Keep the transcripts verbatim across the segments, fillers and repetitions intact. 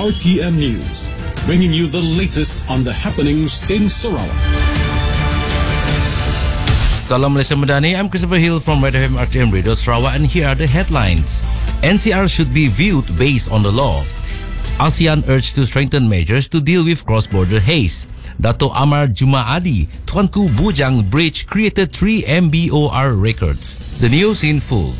R T M News, bringing you the latest on the happenings in Sarawak. Salam Malaysia Madani, I'm Christopher Hill from Red F M R T M Radio Sarawak, and here are the headlines. N C R should be viewed based on the law. ASEAN urged to strengthen measures to deal with cross-border haze. Dato' Amar Jumaadi, Tuanku Bujang Bridge created three M B O R records. The news in full.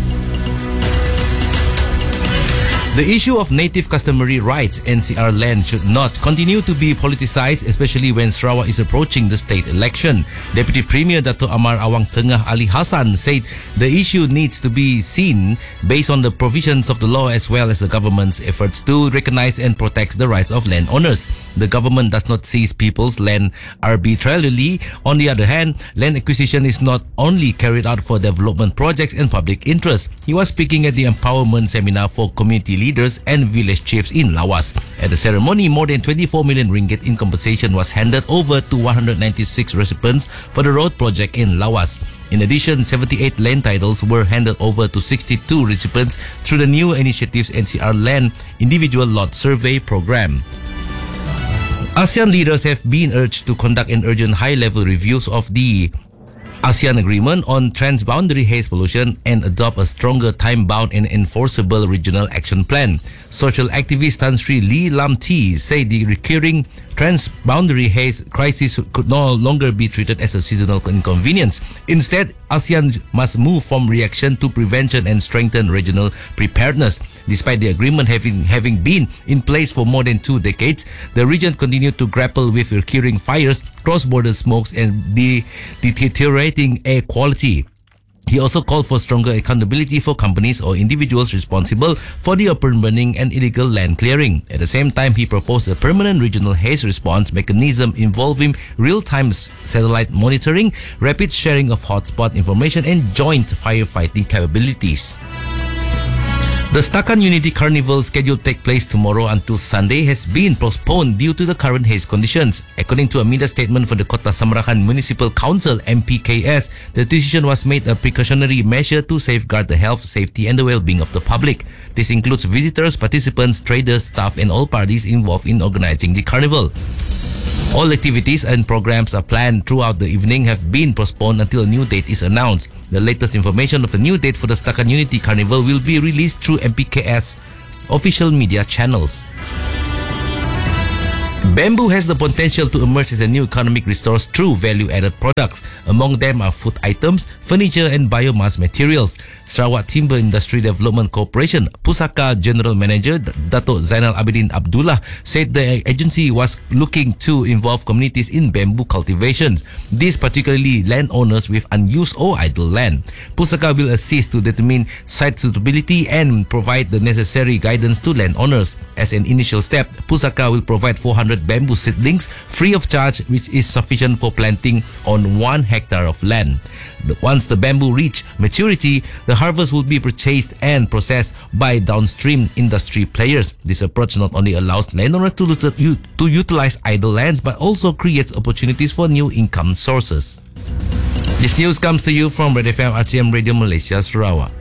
The issue of native customary rights N C R land should not continue to be politicized, especially when Sarawak is approaching the state election. Deputy Premier Dato' Amar Awang Tengah Ali Hassan said the issue needs to be seen based on the provisions of the law as well as the government's efforts to recognize and protect the rights of landowners. The government does not seize people's land arbitrarily. On the other hand, land acquisition is not only carried out for development projects and public interest. He was speaking at the empowerment seminar for community leaders and village chiefs in Lawas. At the ceremony, more than twenty-four million ringgit in compensation was handed over to one hundred ninety-six recipients for the road project in Lawas. In addition, seventy-eight land titles were handed over to sixty-two recipients through the new initiative's N C R Land Individual Lot Survey program. ASEAN leaders have been urged to conduct an urgent high-level reviews of the ASEAN Agreement on Transboundary Haze Pollution and adopt a stronger time-bound and enforceable regional action plan. Social activist Tan Sri Lee Lam T say the recurring transboundary haze crisis could no longer be treated as a seasonal inconvenience. Instead, ASEAN must move from reaction to prevention and strengthen regional preparedness. Despite the agreement having, having been in place for more than two decades, the region continued to grapple with recurring fires, cross-border smokes, and the deteriorating air quality. He also called for stronger accountability for companies or individuals responsible for the open burning and illegal land clearing. At the same time, he proposed a permanent regional haze response mechanism involving real-time satellite monitoring, rapid sharing of hotspot information, and joint firefighting capabilities. The Setakan Unity Carnival, scheduled to take place tomorrow until Sunday, has been postponed due to the current haze conditions. According to a media statement from the Kota Samarahan Municipal Council M P K S, the decision was made a precautionary measure to safeguard the health, safety and the well-being of the public. This includes visitors, participants, traders, staff and all parties involved in organizing the carnival. All activities and programs are planned throughout the evening have been postponed until a new date is announced. The latest information of the new date for the Setakan Unity Carnival will be released through M P K S official media channels. Bamboo has the potential to emerge as a new economic resource through value-added products. Among them are food items, furniture and biomass materials. Sarawak Timber Industry Development Corporation Pusaka General Manager Dato' Zainal Abidin Abdullah said the agency was looking to involve communities in bamboo cultivation, these particularly landowners with unused or idle land. Pusaka will assist to determine site suitability and provide the necessary guidance to landowners. As an initial step, Pusaka will provide four hundred bamboo seedlings free of charge, which is sufficient for planting on one hectare of land. Once the bamboo reach maturity, the harvest will be purchased and processed by downstream industry players. This approach not only allows landowners to, to utilize idle lands but also creates opportunities for new income sources. This news comes to you from Red F M R T M Radio Malaysia Sarawak.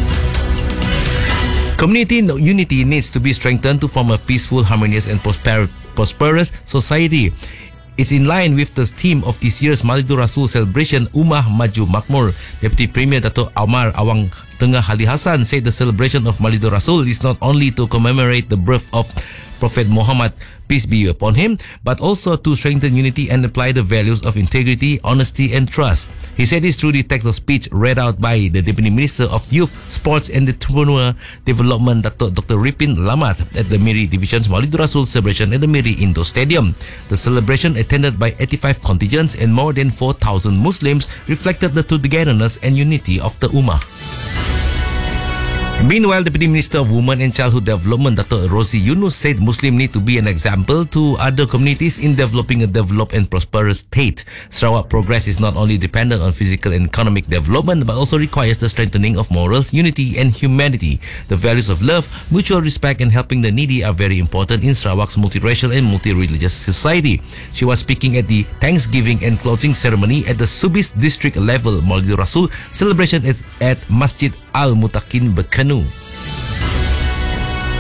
Community unity needs to be strengthened to form a peaceful, harmonious and prosper prosperous society. It's in line with the theme of this year's Maulidur Rasul celebration, Ummah Maju Makmur. Deputy Premier Dato' Amar Awang Tengah Ali Hassan said the celebration of Maulidur Rasul is not only to commemorate the birth of Prophet Muhammad, peace be upon him, but also to strengthen unity and apply the values of integrity, honesty and trust. He said this through the text of speech read out by the Deputy Minister of Youth, Sports and Entrepreneurial Development, Doctor Ripin Lamat, at the Miri Division's Maulidur Rasul celebration at the Miri Indoor Stadium. The celebration, attended by eighty-five contingents and more than four thousand Muslims, reflected the togetherness and unity of the Ummah. Meanwhile, Deputy Minister of Women and Childhood Development, Dato' Rosie Yunus, said Muslims need to be an example to other communities in developing a developed and prosperous state. Sarawak progress is not only dependent on physical and economic development, but also requires the strengthening of morals, unity and humanity. The values of love, mutual respect and helping the needy are very important in Sarawak's multiracial and multi-religious society. She was speaking at the Thanksgiving and closing ceremony at the Subis district level Maulidur Rasul celebration at, at Masjid Al Mutakin Bekanu.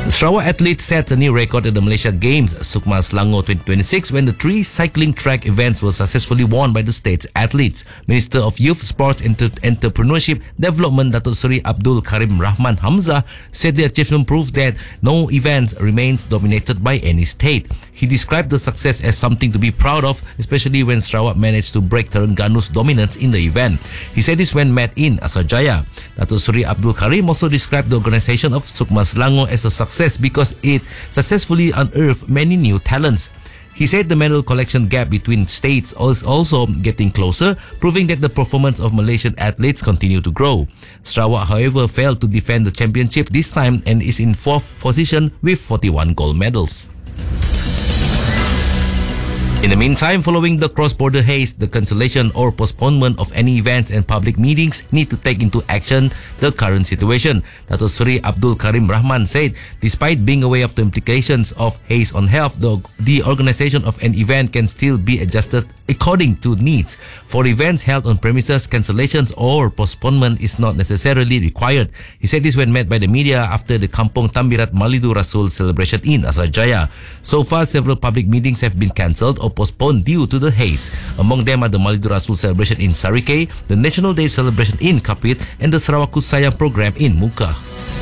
Sarawak athletes set a new record at the Malaysia Games Sukma Selangor twenty twenty-six when the three cycling track events were successfully won by the state's athletes. Minister of Youth, Sports and Entrepreneurship Development Datuk Seri Abdul Karim Rahman Hamzah said the achievement proved that no event remains dominated by any state. He described the success as something to be proud of, especially when Sarawak managed to break Terengganu's dominance in the event. He said this when met in Asarjaya. Datuk Seri Abdul Karim also described the organisation of Sukma Selangor as a success because it successfully unearthed many new talents. He said the medal collection gap between states is also getting closer, proving that the performance of Malaysian athletes continue to grow. Sarawak, however, failed to defend the championship this time and is in fourth position with forty-one gold medals. In the meantime, following the cross-border haze, the cancellation or postponement of any events and public meetings need to take into action the current situation. Datuk Seri Abdul Karim Rahman said, despite being aware of the implications of haze on health, the, the organisation of an event can still be adjusted according to needs. For events held on premises, cancellations or postponement is not necessarily required. He said this when met by the media after the Kampung Tambirat Malidu Rasul celebration in Asarjaya. So far, several public meetings have been cancelled or postponed due to the haze. Among them are the Malidu Rasul celebration in Sarikei, the National Day celebration in Kapit, and the Sarawak Kusayang program in Muka.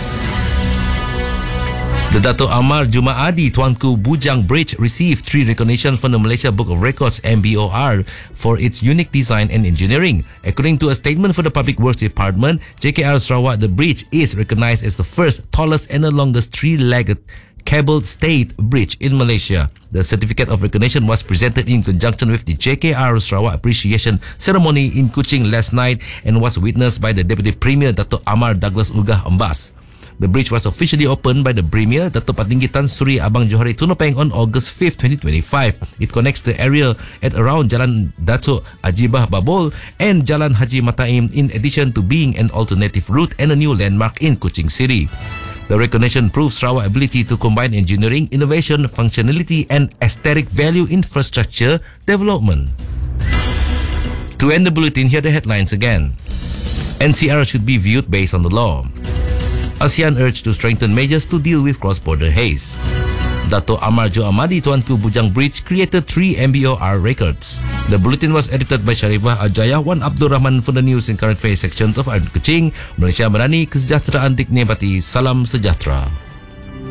The Dato' Amar Jumaadi Tuanku Bujang Bridge received three recognitions from the Malaysia Book of Records M B O R for its unique design and engineering. According to a statement for the Public Works Department, J K R Sarawak, the bridge is recognized as the first, tallest and the longest three-legged cable-stayed bridge in Malaysia. The certificate of recognition was presented in conjunction with the J K R Sarawak Appreciation Ceremony in Kuching last night and was witnessed by the Deputy Premier Dato' Amar Douglas Ulgah Ambas. The bridge was officially opened by the Premier Dato' Patinggi Tan Sri Abang Johari Tunopeng on August fifth, twenty twenty-five. It connects the area at around Jalan Dato' Ajibah Babol and Jalan Haji Mataim, in addition to being an alternative route and a new landmark in Kuching City. The recognition proves Sarawak's ability to combine engineering, innovation, functionality and aesthetic value infrastructure development. To end the bulletin, here are the headlines again. N C R should be viewed based on the law. ASEAN urged to strengthen measures to deal with cross-border haze. Dato' Amar Jo Amadi Tuanku Bujang Bridge created three M B O R records. The bulletin was edited by Sharifah Ajaya, Wan Abdul Rahman for the news and current affairs sections of Kuching. Malaysia Merani, kesejahteraan diknikmati. Salam sejahtera.